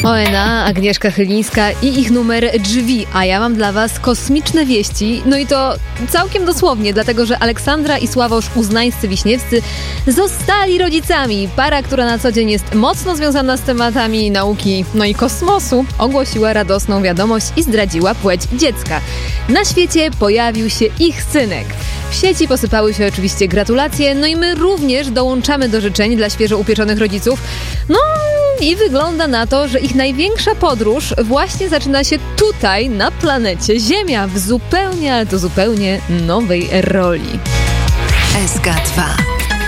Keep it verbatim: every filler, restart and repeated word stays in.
O N A, Agnieszka Chylińska i ich numer Drzwi, a ja mam dla was kosmiczne wieści, no i to całkiem dosłownie, dlatego że Aleksandra i Sławosz Uznańscy-Wiśniewscy zostali rodzicami. Para, która na co dzień jest mocno związana z tematami nauki, no i kosmosu, ogłosiła radosną wiadomość i zdradziła płeć dziecka. Na świecie pojawił się ich synek. W sieci posypały się oczywiście gratulacje, no i my również dołączamy do życzeń dla świeżo upieczonych rodziców. No i wygląda na to, że ich największa podróż właśnie zaczyna się tutaj, na planecie Ziemia, w zupełnie, ale to zupełnie nowej roli. S K dwa.